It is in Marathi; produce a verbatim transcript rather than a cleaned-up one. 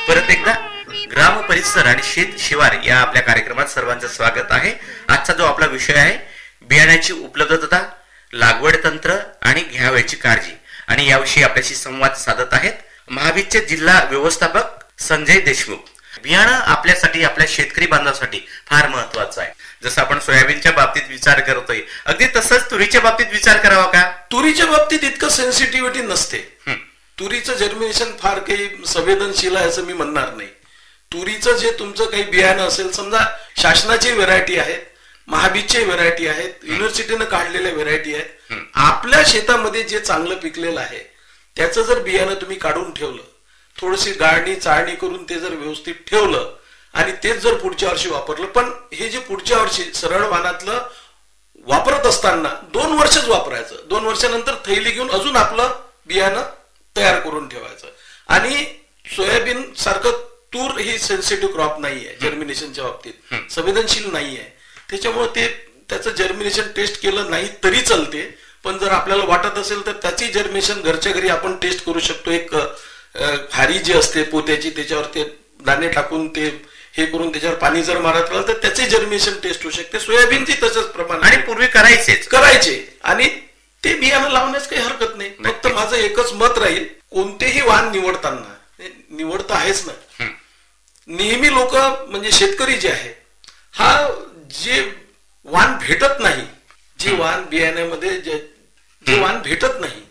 परत एकदा ग्राम परिसर आणि शेत शिवार या आपल्या कार्यक्रमात सर्वांचं स्वागत आहे। आजचा जो आपला विषय आहे बियाण्याची उपलब्धता, लागवड तंत्र आणि घ्यावयाची काळजी, आणि याविषयी आपल्याशी संवाद साधत आहेत महाबीजचे जिल्हा व्यवस्थापक संजय देशमुख। बियाणं आपल्यासाठी, आपल्या शेतकरी बांधवांसाठी फार महत्वाचं आहे। जसं आपण सोयाबीनच्या बाबतीत विचार करतोय, अगदी तसंच तुरीच्या बाबतीत विचार करावा का? तुरीच्या बाबतीत इतकं सेन्सिटिव्हिटी नसते। तुरीचं जर्मिनेशन फार काही संवेदनशील आहे असं मी म्हणणार नाही। तुरीचं जे तुमचं काही बियाणं असेल, समजा शासनाची व्हेरायटी आहेत, महाबीजची व्हेरायटी आहेत, युनिव्हर्सिटीनं काढलेल्या व्हेरायटी आहेत, आपल्या शेतामध्ये जे चांगलं पिकलेलं आहे त्याचं जर बियाणं तुम्ही काढून ठेवलं, थोडीशी गाळणी चाळणी करून ते जर व्यवस्थित ठेवलं आणि तेच जर पुढच्या वर्षी वापरलं, पण हे जे पुढच्या वर्षी सरळ वाणातलं वापरत असताना दोन वर्षच वापरायचं, दोन वर्षानंतर थैली घेऊन अजून आपलं बियाणं तयार करून ठेवायचं। आणि सोयाबीन सारखं तूर ही सेन्सिटिव्ह क्रॉप नाहीये, जर्मिनेशनच्या बाबतीत संवेदनशील नाहीये, त्याच्यामुळे ते त्याचं जर्मिनेशन टेस्ट केलं नाही तरी चालते। पण जर आपल्याला वाटत असेल तर त्याची जर्मिनेशन घरच्या घरी आपण टेस्ट करू शकतो। एक हारी जी असते पोत्याची, त्याच्यावर ते दाणे टाकून ते हे करून त्याच्यावर पाणी जर मारत राहिलं तर त्याचे जर्मिनेशन टेस्ट होऊ शकते। सोयाबीनची तसंच प्रमाण आणि पूर्वी करायचेच करायचे आणि ते बियाणं लावण्यास काही हरकत नाही। फक्त माझं एकच मत राहील, कोणतेही वाण निवडताना निवडता आहेच ना, नेहमी लोक म्हणजे शेतकरी जे आहे हा जे वाण भेटत नाही, जे वाण बियाण्यामध्ये जे वाण भेटत नाही